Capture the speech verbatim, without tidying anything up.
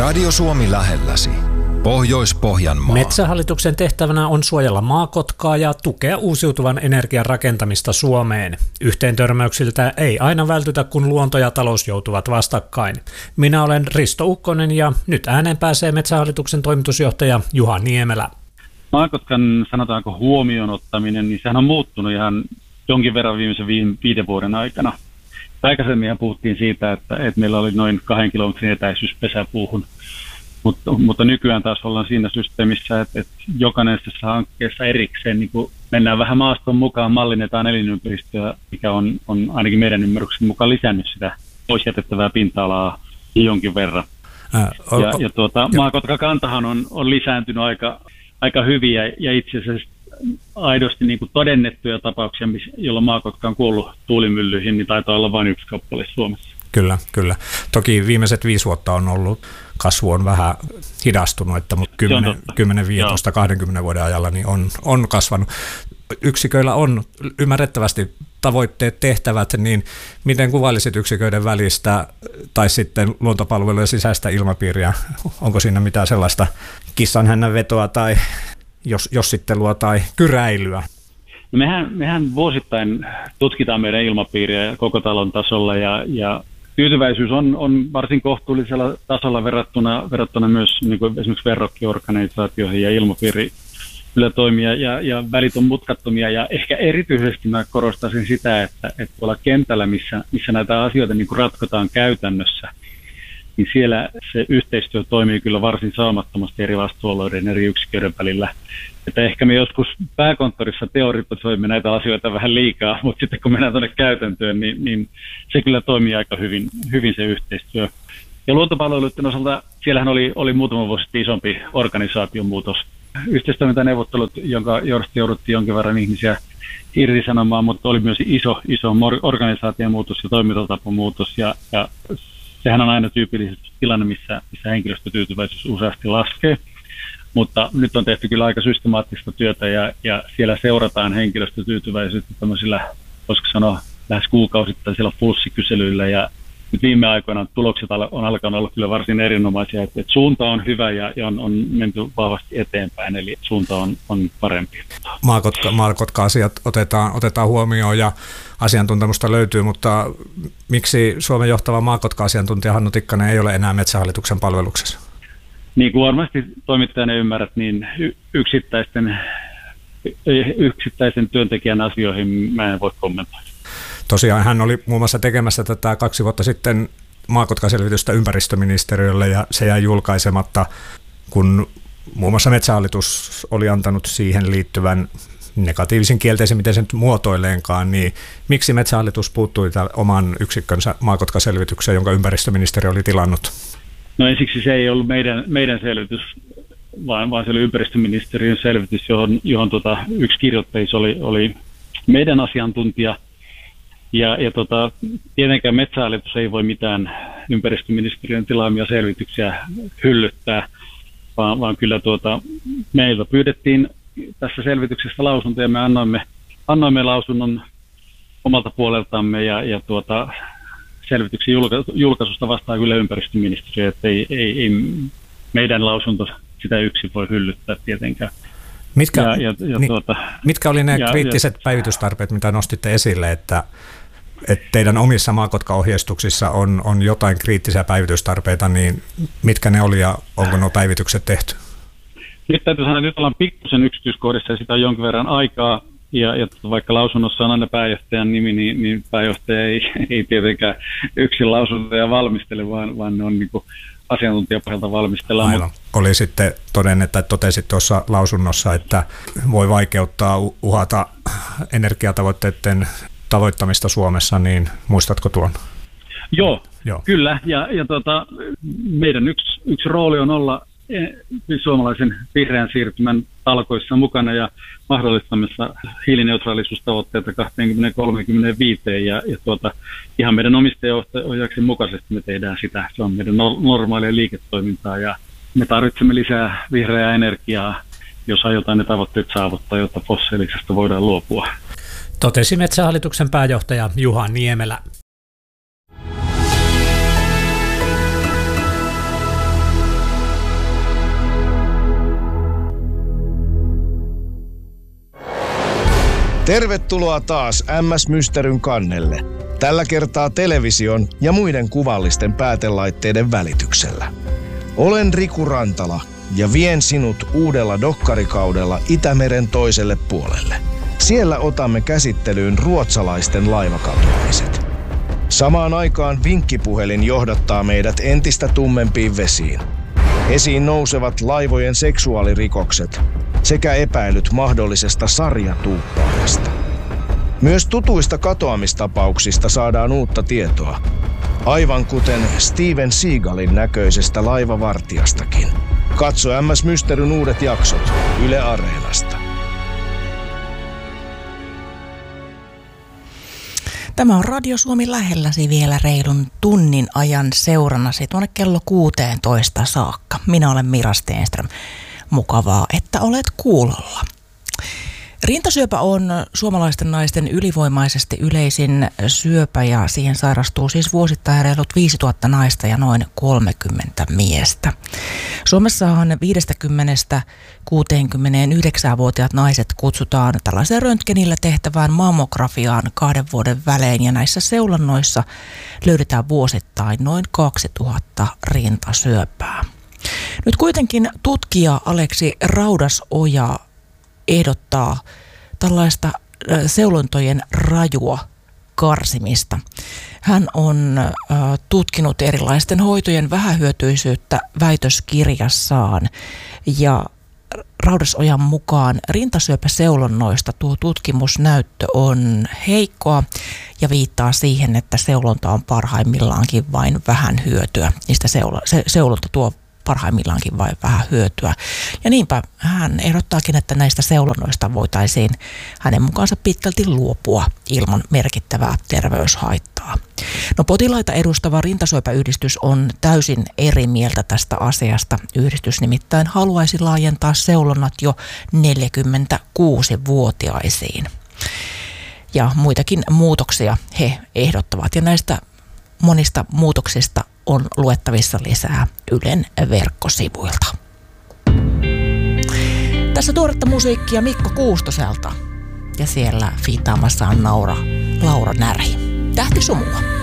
Radio Suomi lähelläsi. Pohjois-Pohjanmaa. Metsähallituksen tehtävänä on suojella maakotkaa ja tukea uusiutuvan energian rakentamista Suomeen. Yhteentörmäyksiltä ei aina vältytä, kun luonto ja talous joutuvat vastakkain. Minä olen Risto Ukkonen ja nyt ääneen pääsee Metsähallituksen toimitusjohtaja Juha Niemelä. Maakotkan, sanotaanko huomioon ottaminen, niin sehän on muuttunut ihan jonkin verran viimeisen viiden vuoden aikana. Aikaisemmin puhuttiin siitä, että, että meillä oli noin kahden kilometrin etäisyys pesäpuuhun. Mutta, mutta nykyään taas ollaan siinä systeemissä, että, että jokaisessa hankkeessa erikseen niin kun mennään vähän maaston mukaan, mallinnetaan elinympäristöä, mikä on, on ainakin meidän ymmärryksen mukaan lisännyt sitä pois jätettävää pinta-alaa jonkin verran. Ää, ol, ja ja tuota, maakotkakantahan on, on lisääntynyt aika, aika hyvin ja, ja itse asiassa aidosti niin kuin todennettuja tapauksia, jolloin maakotka on kuollut tuulimyllyihin, niin taitaa olla vain yksi kappale Suomessa. Kyllä, kyllä. Toki viimeiset viisi vuotta on ollut, kasvu on vähän hidastunut, että kymmenen, viisitoista, kaksikymmentä vuoden ajalla niin on, on kasvanut. Yksiköillä on ymmärrettävästi tavoitteet, tehtävät, niin miten kuvailisit yksiköiden välistä tai sitten luontopalvelujen sisäistä ilmapiiriä? Onko siinä mitään sellaista kissanhännän vetoa tai jos, jossittelua tai kyräilyä? Mehän, mehän vuosittain tutkitaan meidän ilmapiiriä koko talon tasolla ja, ja tyytyväisyys on, on varsin kohtuullisella tasolla verrattuna, verrattuna myös niin kuin esimerkiksi verrokkiorganisaatioihin ja ilmapiiri kyllä toimia ja, ja välit on mutkattomia ja ehkä erityisesti mä korostaisin sitä, että, että tuolla kentällä, missä, missä näitä asioita niin kuin ratkotaan käytännössä, niin siellä se yhteistyö toimii kyllä varsin saumattomasti eri vastuualueiden eri yksiköiden välillä. Että ehkä me joskus pääkonttorissa teorisoimme näitä asioita vähän liikaa, mutta sitten kun mennään tuonne käytäntöön, niin, niin se kyllä toimii aika hyvin, hyvin se yhteistyö. Ja luontopalveluiden osalta siellähän oli, oli muutama vuosi sitten isompi organisaatiomuutos. Yhteistoimintaneuvottelut, jonka johdosta jouduttiin jonkin verran ihmisiä irtisanomaan, mutta oli myös iso, iso organisaatiomuutos ja toimintatapamuutos. Ja, ja sehän on aina tyypillisesti tilanne, missä, missä henkilöstötyytyväisyys useasti laskee. Mutta nyt on tehty kyllä aika systemaattista työtä ja, ja siellä seurataan henkilöstötyytyväisyyttä tämmöisillä, voisiko sanoa, lähes kuukausittaisilla pulssikyselyillä. Ja nyt viime aikoina tulokset on alkanut olla kyllä varsin erinomaisia, että, että suunta on hyvä ja, ja on, on menty vahvasti eteenpäin, eli suunta on, on parempi. Maakotka, maakotka-asiat otetaan, otetaan huomioon ja asiantuntemusta löytyy, mutta miksi Suomen johtava maakotka-asiantuntija Hannu Tikkanen ei ole enää Metsähallituksen palveluksessa? Niin kuin varmasti toimittajana ymmärrät, niin yksittäisten, yksittäisen työntekijän asioihin mä en voi kommentoida. Tosiaan hän oli muun muassa tekemässä tätä kaksi vuotta sitten maakotka-selvitystä ympäristöministeriölle ja se jäi julkaisematta, kun muun muassa Metsähallitus oli antanut siihen liittyvän negatiivisen kielteisen, miten se nyt muotoileenkaan, niin miksi Metsähallitus puuttui oman yksikkönsä maakotka-selvitykseen, jonka ympäristöministeriö oli tilannut? No ensiksi se ei ollut meidän, meidän selvitys, vaan, vaan se oli ympäristöministeriön selvitys, johon, johon tota, yksi kirjoittajissa oli, oli meidän asiantuntija. Ja, ja tota, tietenkään Metsähallitus ei voi mitään ympäristöministeriön tilaamia selvityksiä hyllyttää, vaan, vaan kyllä tuota, meiltä pyydettiin tässä selvityksessä lausunto ja me annoimme, annoimme lausunnon omalta puoleltamme ja, ja tuota, selvityksen julkaisusta vastaa kyllä ympäristöministeriö, että ei, ei, ei meidän lausunto sitä yksin voi hyllyttää tietenkään. Mitkä, ja, ja, ja niin, tuota, mitkä oli ne ja, kriittiset ja, päivitystarpeet, mitä nostitte esille, että, että teidän omissa maakotka-ohjeistuksissa on, on jotain kriittisiä päivitystarpeita, niin mitkä ne oli ja onko nuo päivitykset tehty? Nyt täytyy sanoa, että nyt ollaan pikkusen yksityiskohdissa ja sitä on jonkin verran aikaa. Ja, ja vaikka lausunnossa on aina pääjohtajan nimi, niin, niin pääjohtaja ei, ei tietenkään yksin lausuntoja valmistele, vaan, vaan ne on niin kuin asiantuntijapohjalta valmistellaan. Aivan. Oli sitten todennut, että totesit tuossa lausunnossa, että voi vaikeuttaa uhata energiatavoitteiden tavoittamista Suomessa, niin muistatko tuon? Joo, Joo. kyllä. Ja, ja tota, meidän yksi, yksi rooli on olla suomalaisen vihreän siirtymän talkoissa mukana ja mahdollistamassa hiilineutraalisuustavoitteita kaksituhattakolmekymmentäviisi ja, ja tuota, ihan meidän omistajaohjauksen mukaisesti me tehdään sitä. Se on meidän normaalia liiketoimintaa ja me tarvitsemme lisää vihreää energiaa, jos aiotaan ne tavoitteet saavuttaa, jotta fossiilisesta voidaan luopua. Totesi Metsähallituksen pääjohtaja Juha Niemelä. Tervetuloa taas M S Mysteryn kannelle. Tällä kertaa television ja muiden kuvallisten päätelaitteiden välityksellä. Olen Riku Rantala ja vien sinut uudella dokkarikaudella Itämeren toiselle puolelle. Siellä otamme käsittelyyn ruotsalaisten laivakatoamiset. Samaan aikaan vinkkipuhelin johdattaa meidät entistä tummempiin vesiin. Esiin nousevat laivojen seksuaalirikokset sekä epäilyt mahdollisesta sarjatuuppaajasta. Myös tutuista katoamistapauksista saadaan uutta tietoa, aivan kuten Steven Seagalin näköisestä laivavartijastakin. Katso M S Mysteryn uudet jaksot Yle Areenasta. Tämä on Radio Suomi lähelläsi vielä reilun tunnin ajan seurannasi tuonne kello kuusitoista saakka. Minä olen Mira Stenström. Mukavaa, että olet kuulolla. Rintasyöpä on suomalaisten naisten ylivoimaisesti yleisin syöpä ja siihen sairastuu siis vuosittain reilut viisituhatta naista ja noin kolmekymmentä miestä. Suomessahan viisikymmentä kuusikymmentäyhdeksän-vuotiaat naiset kutsutaan tällaiseen röntgenillä tehtävään mammografiaan kahden vuoden välein ja näissä seulannoissa löydetään vuosittain noin kaksituhatta rintasyöpää. Nyt kuitenkin tutkija Aleksi Raudasoja ehdottaa tällaista seulontojen rajua karsimista. Hän on äh, tutkinut erilaisten hoitojen vähähyötyisyyttä väitöskirjassaan ja Raudasojan mukaan rintasyöpäseulonnoista tuo tutkimusnäyttö on heikkoa ja viittaa siihen, että seulonta on parhaimmillaankin vain vähän hyötyä. Niistä seula, se, seulonta tuo parhaimmillaankin vain vähän hyötyä. Ja niinpä hän ehdottaakin, että näistä seulonnoista voitaisiin hänen mukaansa pitkälti luopua ilman merkittävää terveyshaittaa. No potilaita edustava rintasyöpäyhdistys on täysin eri mieltä tästä asiasta. Yhdistys nimittäin haluaisi laajentaa seulonnat jo neljäkymmentäkuusi-vuotiaisiin. Ja muitakin muutoksia he ehdottavat ja näistä monista muutoksista on luettavissa lisää Ylen verkkosivuilta. Tässä tuoretta musiikkia Mikko Kuustoselta ja siellä fiittaamassa on Naura, Laura Näri. Tähti sumua.